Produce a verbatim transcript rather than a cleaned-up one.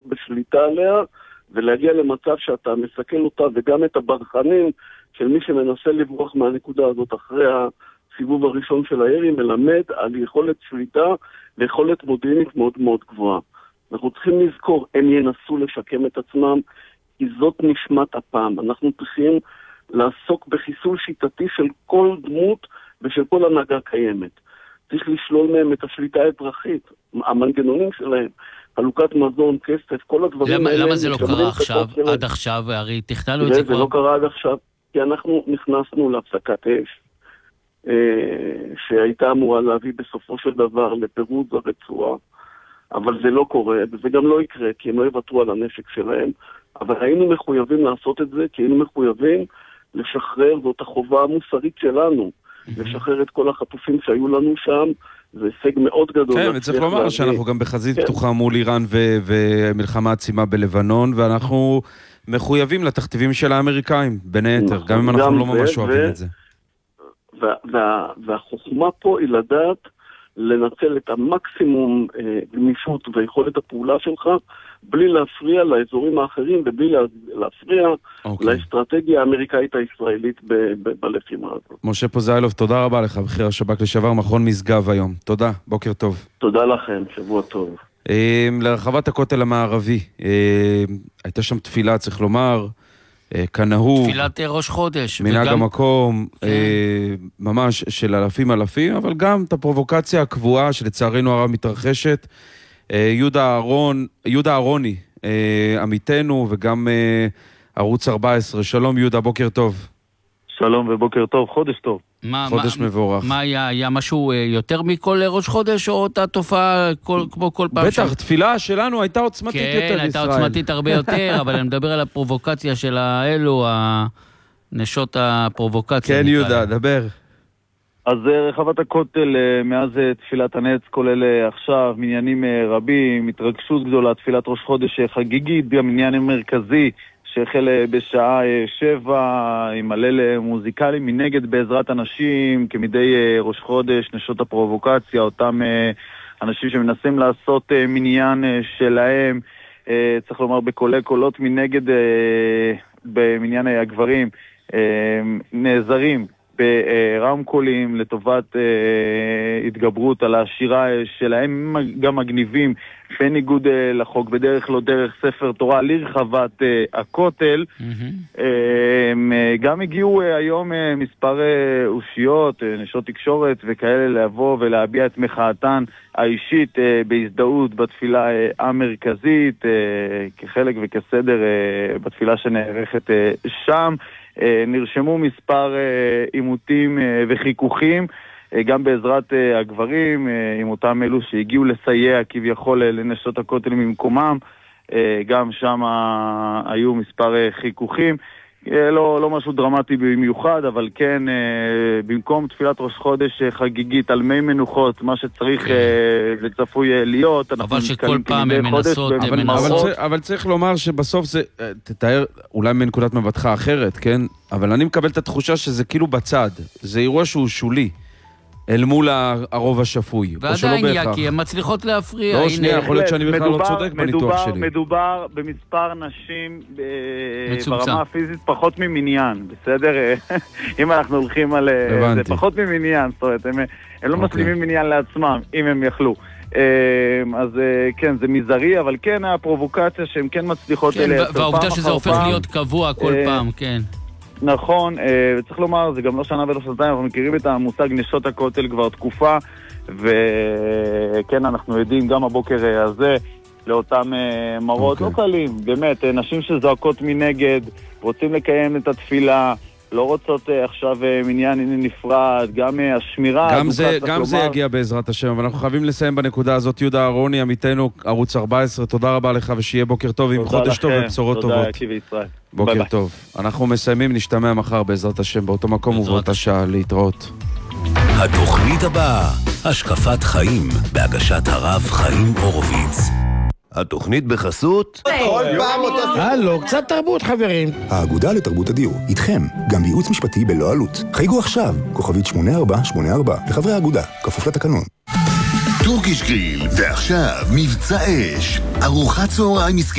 בשליטה עליה, ולהגיע למצב שאתה מסכן אותה, וגם את הברחנים של מי שמנסה לברוח מהנקודה הזאת אחרי הסיבוב הראשון של הירי, מלמד על יכולת שליטה ויכולת מודיעינית מאוד מאוד גבוהה. אנחנו צריכים לזכור, הם ינסו לשקם את עצמם, כי זאת נשמת הפעם. אנחנו צריכים לעסוק בחיסול שיטתי של כל דמות ושל כל הנהגה קיימת. צריך לשלול מהם את השליטה האזרחית, המנגנונים שלהם, חלוקת מזון, כסף, כל הדברים למה, האלה. למה זה לא קרה עכשיו, עד עכשיו? הרי תכננו את זה כבר. זה לא קרה עד עכשיו, כי אנחנו נכנסנו להפסקת אש, שהייתה אמורה להביא בסופו של דבר לפירוז הרצועה, אבל זה לא קורה, וזה גם לא יקרה, כי הם לא יוותרו על הנשק שלהם, אבל היינו מחויבים לעשות את זה, כי היינו מחויבים לשחרר, זאת החובה המוסרית שלנו, לשחרר את כל החטופים שהיו לנו שם, זה הישג מאוד גדול. כן, וצריך לומר שאנחנו גם בחזית פתוחה מול איראן ומלחמה עצימה בלבנון, ואנחנו מחויבים לתכתיבים של האמריקאים, בין היתר, גם אם אנחנו לא ממש אוהבים את זה. והחוכמה פה היא לדעת לנצל את המקסימום גמישות ויכולת הפעולה שלך, בלי להפריע לאזורים האחרים, ובלי להפריע לאסטרטגיה האמריקאית הישראלית בלחימה הזאת. משה פוזיילוב, תודה רבה לך, בכיר השב"כ לשעבר, מכון משגב היום. תודה, בוקר טוב. תודה לכם, שבוע טוב. לרחבת הכותל המערבי, הייתה שם תפילה, צריך לומר, כנהוג, תפילת ראש חודש, מנהג המקום, ממש של אלפים אלפים, אבל גם את הפרובוקציה הקבועה שלצערנו הרב מתרחשת. יהודה אהרון, יהודה אהרוני, עמיתנו, וגם ערוץ ארבע עשרה. שלום יהודה, בוקר טוב. שלום ובוקר טוב, חודש טוב. מה, חודש מה, מבורך. מה היה, היה משהו יותר מכל ראש חודש, או אותה תופעה כל, כמו כל פעם? בטח, תפילה שלנו הייתה עוצמתית כן, יותר ישראל. כן, הייתה עוצמתית הרבה יותר, אבל אני מדבר על הפרובוקציה של האלו, הנשות הפרובוקציה. כן יהודה, דבר. אז רחבת הכותל מאז תפילת הנץ, כולל עכשיו מניינים רבים, התרגשות גדולה, תפילת ראש חודש חגיגית, גם מניין מרכזי שהחל בשעה שבע עם הלל מוזיקלי, מנגד בעזרת אנשים כמדי ראש חודש, נשות הפרובוקציה, אותם אנשים שמנסים לעשות מניין שלהם, צריך לומר בקולי קולות, מנגד במניין הגברים נעזרים ברמקולים לטובת uh, התגברות על השירה שלהם, גם מגניבים בניגוד uh, לחוק, בדרך לא דרך ספר תורה לרחבת uh, הכותל. Mm-hmm. uh, גם הגיעו uh, היום uh, מספר uh, אושיות, uh, נשות תקשורת וכאלה לבוא ולהביע את מחאתן האישית uh, בהזדהות בתפילה uh, המרכזית, uh, כחלק וכסדר uh, בתפילה שנערכת uh, שם. נרשמו מספר עימותים וחיכוכים, גם בעזרת הגברים, עם אותם אלו שהגיעו לסייע כביכול לנשות הכותל ממקומם, גם שם היו מספר חיכוכים, לא, לא משהו דרמטי במיוחד, אבל כן, במקום תפילת ראש חודש חגיגית על מי מנוחות, מה שצריך וצפוי להיות, אבל שכל פעם הם מנסות, אבל, אבל, אבל צריך לומר שבסוף זה, תתאר אולי מנקודת מבטך אחרת, כן? אבל אני מקבל את התחושה שזה כאילו בצד, זה אירוע שהוא שולי, אל מול הרוב השפוי. ועדיין יקי, הן מצליחות להפריע. לא, שנייה, יכול להיות שאני בכלל לא צודק בניתוח שלי. מדובר במספר נשים ברמה הפיזית פחות ממניין, בסדר? אם אנחנו הולכים על... זה פחות ממניין, זאת אומרת, הם לא מסלימים מניין לעצמם, אם הם יכלו. אז כן, זה מזערי, אבל כן הפרובוקציה שהן כן מצליחות... והעובדה שזה הופך להיות קבוע כל פעם, כן. נכון, וצריך לומר, זה גם לא שנה ולא שנתיים, אנחנו מכירים את המושג נשות הכותל כבר תקופה, וכן, אנחנו יודעים גם הבוקר הזה לאותם מראות okay. לא קלים, באמת, נשים שזועקות מנגד, רוצים לקיים את התפילה, לא רוצות עכשיו מניין נפרד, גם השמירה... גם זה, גם זה יגיע בעזרת השם, אבל אנחנו חייבים לסיים בנקודה הזאת. יהודה אהרוני, עמיתנו, ערוץ ארבע עשרה, תודה רבה לך ושיהיה בוקר טוב עם חודש טוב ובשורות טובות. תודה, יקי וישראל. בוקר ביי טוב. ביי. אנחנו מסיימים, נשתמע מחר בעזרת השם, באותו מקום ובאותה שעה, להתראות. התוכנית הבאה, השקפת חיים, בהגשת הרב חיים הורוביץ. התוכנית בחסות... כל פעם אותו... הלו, קצת תרבות חברים. האגודה לתרבות הדיור, איתכם, גם בייעוץ משפטי בלא עלות. חייגו עכשיו, כוכבית שמונה ארבע שמונה ארבע, לחברי האגודה, כפוף לתקנון. טורקיש גריל, ועכשיו מבצע אש, ארוחת צהריים